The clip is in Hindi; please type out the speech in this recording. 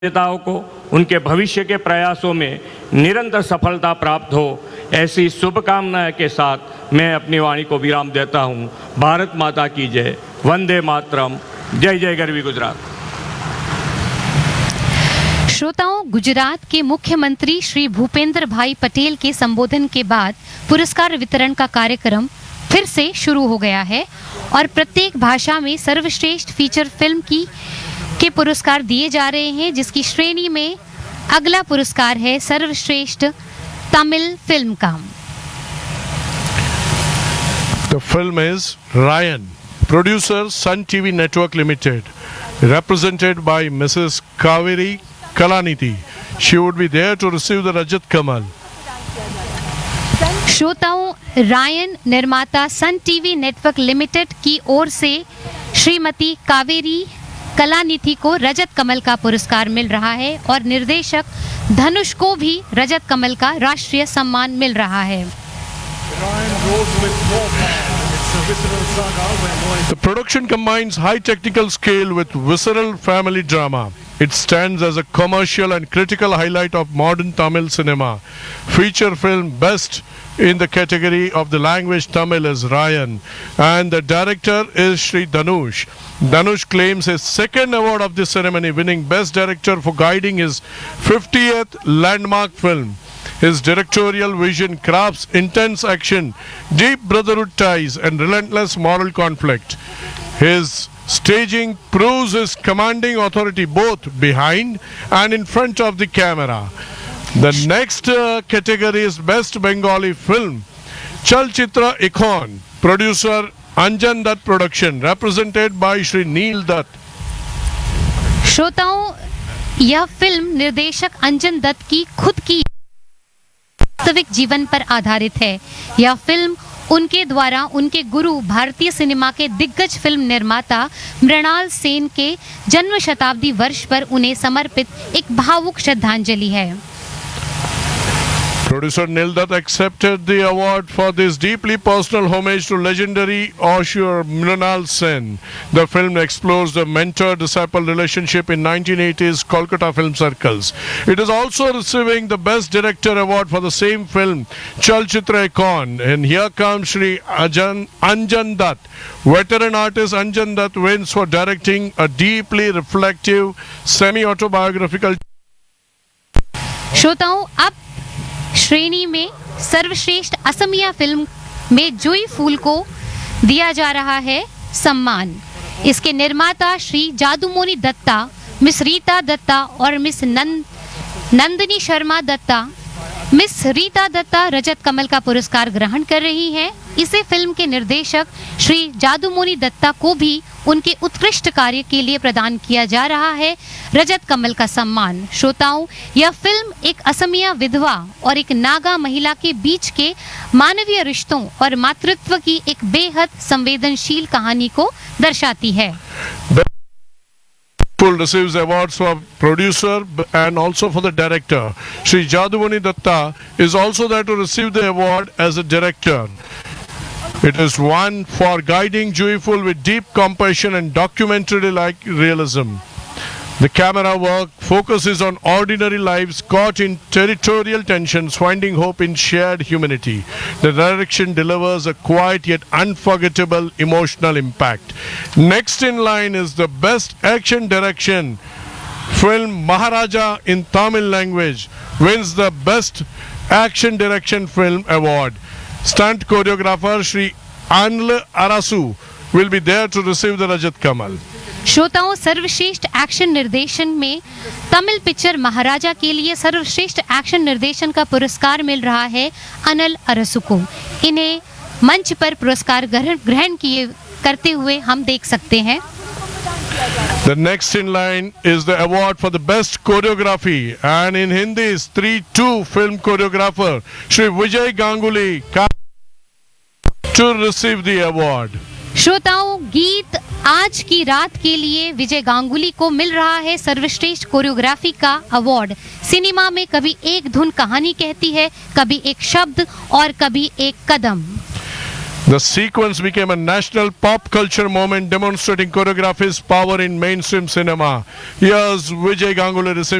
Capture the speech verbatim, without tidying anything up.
नेताओं को उनके भविष्य के प्रयासों में निरंतर सफलता प्राप्त हो, ऐसी शुभकामनाएं के साथ मैं अपनी वाणी को विराम देता हूं। भारत माता की जय। वंदे मातरम। जय जय गरवी गुजरात। श्रोताओं, गुजरात के मुख्यमंत्री श्री भूपेंद्र भाई पटेल के संबोधन के बाद पुरस्कार वितरण का कार्यक्रम फिर से शुरू हो गया है और प्रत्येक भाषा में सर्वश्रेष्ठ फीचर फिल्म की के पुरस्कार दिए जा रहे हैं, जिसकी श्रेणी में अगला पुरस्कार है सर्वश्रेष्ठ तमिल फिल्म का। The film is Ryan, producer Sun T V Network Limited, represented by Missus Kaveri Kalanidhi. She would be there to receive the Rajat Kamal. श्रोताओं, रायन निर्माता सन टीवी नेटवर्क लिमिटेड की ओर से श्रीमती कावेरी कलानिधि को रजत कमल का पुरस्कार मिल रहा है और निर्देशक धनुष को भी रजत कमल का राष्ट्रीय सम्मान मिल रहा है। The production combines high technical scale with visceral family drama. It stands as a commercial and critical highlight of modern Tamil cinema. Feature film best in the category of the language Tamil is Ryan, and the director is Shri Dhanush. Dhanush claims his second award of this ceremony, winning Best Director for guiding his fiftieth landmark film. His directorial vision crafts intense action, deep brotherhood ties, and relentless moral conflict. His staging proves his commanding authority both behind and in front of the camera. The next uh, category is Best Bengali Film. Chalchitra Icon, producer Anjan Dutt Production, represented by Shri Neel Dutt. श्रोताओं, यह फिल्म निर्देशक अंजन दत्त की खुद की वास्तविक जीवन पर आधारित है। यह फिल्म उनके द्वारा उनके गुरु भारतीय सिनेमा के दिग्गज फिल्म निर्माता मृणाल सेन के जन्म शताब्दी वर्ष पर उन्हें समर्पित एक भावुक श्रद्धांजलि है। Producer Neel Dutt accepted the award for this deeply personal homage to legendary author Mrinal Sen. The film explores the mentor-disciple relationship in nineteen eighties Kolkata film circles. It is also receiving the Best Director award for the same film, Chalchitra Icon. And here comes Shri Ajan, Anjan Dutt. Veteran artist Anjan Dutt wins for directing a deeply reflective, semi-autobiographical. श्रोताओं, अब श्रेणी में सर्वश्रेष्ठ असमिया फिल्म में जुई फूल को दिया जा रहा है सम्मान। इसके निर्माता श्री जादूमोनी दत्ता, मिस रीता दत्ता और मिस नंद नंदिनी शर्मा दत्ता मिस रीता दत्ता रजत कमल का पुरस्कार ग्रहण कर रही हैं। इसे फिल्म के निर्देशक श्री जादूमोनी दत्ता को भी उनके उत्कृष्ट कार्य के लिए प्रदान किया जा रहा है रजत कमल का सम्मान। श्रोताओं, यह फिल्म एक असमिया विधवा और एक नागा महिला के बीच के मानवीय रिश्तों और मातृत्व की एक बेहद संवेदनशील कहानी को दर्शाती है। Receives awards for producer and also for the director. Shri Jadumani Datta is also there to receive the award as a director. It is one for guiding Joyful with deep compassion and documentary-like realism. The camera work focuses on ordinary lives caught in territorial tensions, finding hope in shared humanity. The direction delivers a quiet yet unforgettable emotional impact. Next in line is the Best Action Direction film Maharaja in Tamil language wins the Best Action Direction Film Award. Stunt choreographer Shri Anil Arasu will be there to receive the Rajat Kamal. श्रोताओं, सर्वश्रेष्ठ एक्शन निर्देशन में तमिल पिक्चर महाराजा के लिए सर्वश्रेष्ठ एक्शन निर्देशन का पुरस्कार मिल रहा है अनिल अरसु को। इन्हें मंच पर पुरस्कार ग्रहण किए करते हुए हम देख सकते हैं। The next in line is the award for the best choreography, and in Hindi is three two film choreographer Shri Vijay Ganguly to receive the award. श्रोताओं, गीत आज की रात के लिए विजय गांगुली को मिल रहा है सर्वश्रेष्ठ कोरियोग्राफी का अवार्ड। सिनेमा में कभी एक धुन कहानी कहती है, कभी एक शब्द और कभी एक कदम। The sequence became a national pop culture moment demonstrating choreography's power in mainstream cinema. Here's Vijay Ganguly receiving